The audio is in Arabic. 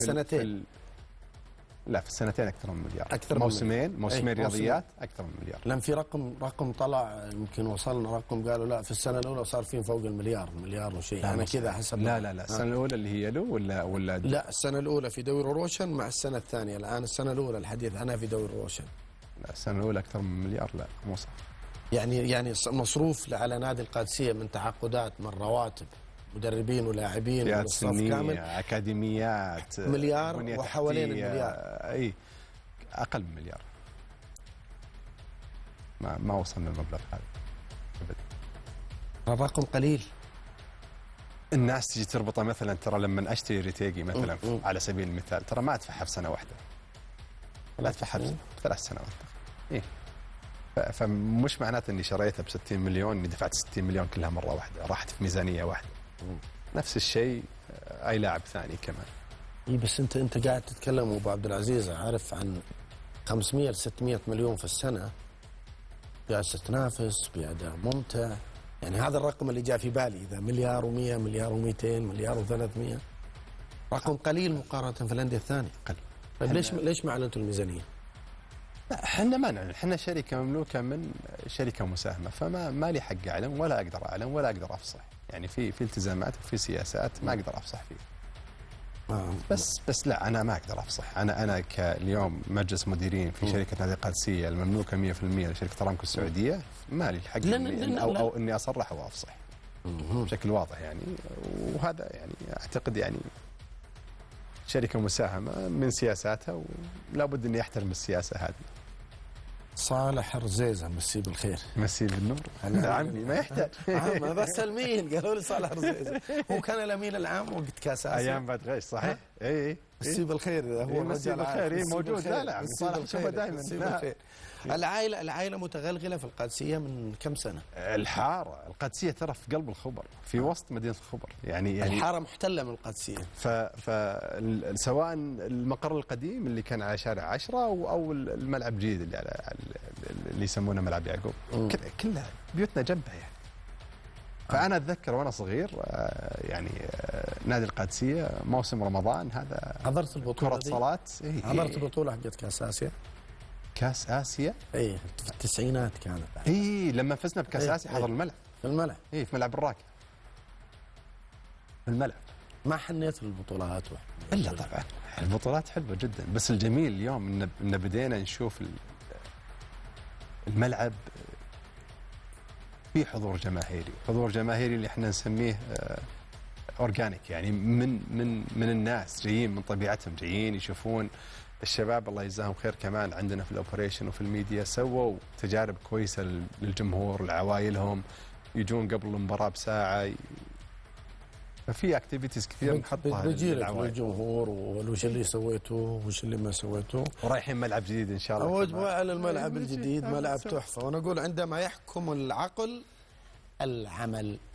سنتين. لا في السنتين اكثر من مليار. اكثر موسمين أي رياضيات اكثر من مليار. لان في رقم طلع يمكن وصلنا رقم قالوا لا في السنه الاولى صار فيه فوق مليار وشيء. انا كذا حسب. لا السنه الاولى اللي هي له ولا لا السنه الاولى في دوري روشن مع السنه الثانيه. الان السنه الاولى الحديث عنها في دوري روشن. لا السنه الاولى اكثر من مليار. لا مو صح. يعني مصروف على نادي القادسيه من تعاقدات من رواتب مدربين ولاعبين فئات سنية اكاديميات مليار وحوالين المليار. اي اقل من مليار. ما وصلنا المبلغ هذا ابدا. الرقم قليل. الناس تجي تربطه مثلا ترى لما اشتري ريتيجي مثلا على سبيل المثال ترى ما ادفعها في سنه واحده. لا ادفعها في 3 سنوات. اي فمش معناته اني شريتها ب 60 مليون اني دفعت 60 مليون كلها مره واحده راحت في ميزانيه واحده. نفس الشيء اي لاعب ثاني كمان. اي بس انت قاعد تتكلم ابو عبد العزيز عارف عن 500 ل 600 مليون في السنه. جالسه تنافس باداء ممتع. يعني هذا الرقم اللي جاء في بالي اذا مليار و100 مليار و200 مليار و300 رقم قليل مقارنه في الانديه الثانيه. قليل. طيب ليش ما اعلنتوا الميزانيه؟ لا احنا ما نعلن. احنا شركه مملوكه من شركه مساهمه فما لي حق اعلن ولا اقدر اعلن ولا اقدر افصح. يعني في التزامات وفي سياسات ما اقدر افصح فيها. بس لا انا ما اقدر افصح. انا كاليوم مجلس مديرين في شركه نادي القادسيه المملوكه 100% لشركه ارامكو السعوديه ما لي الحق او اني اصرح او افصح بشكل واضح يعني. وهذا يعني اعتقد يعني شركه مساهمه من سياساتها ولا بد اني احترم السياسه هذه. صالح رزيزه مسيه بالخير. مسيه بالنور. عمي ما يحتاج. ما بسال مين قالوا لي صالح رزيزه. هو كان الامين العام وقت كاس اسيا. ايام بعد غيش صحيح. اي مسيه بالخير. هو مسيه بالخير موجود. لا صالح شوفه دائما. العائله متغلغله في القادسيه من كم سنه؟ القادسيه ترى في قلب الخبر في وسط مدينه الخبر يعني الحاره محتله من القادسيه. فسواء المقر القديم اللي كان على شارع 10 او الملعب الجديد اللي يسمونه ملعب يعقوب كلها بيوتنا جنبها يعني. فانا اتذكر وانا صغير يعني نادي القادسيه موسم رمضان هذا حضرت البطوله كره صلاه. حضرت البطوله حقت كاس اسيا. كاس اسيا اي في التسعينات كانت. لما فزنا بكاس اسيا حضر الملعب. في الملعب. في ملعب الراكب. في الملعب. ما حنيت للبطولات الا طبعا البطولات حلوه جدا بس الجميل اليوم ان بدينا نشوف الملعب في حضور جماهيري اللي احنا نسميه اورجانيك يعني من الناس جايين من طبيعتهم جايين يشوفون. الشباب الله يجزاهم خير كمان عندنا في الاوبريشن وفي الميديا سووا تجارب كويسه للجمهور لعوائلهم يجون قبل المباراه بساعه. ففي اكتيفيتيز كثير نحطها للجمهور وش اللي سويته وش اللي ما سويته. ورايحين ملعب جديد ان شاء الله. وجبوا على الملعب الجديد ملعب تحفه. وانا اقول عندما يحكم العقل العمل.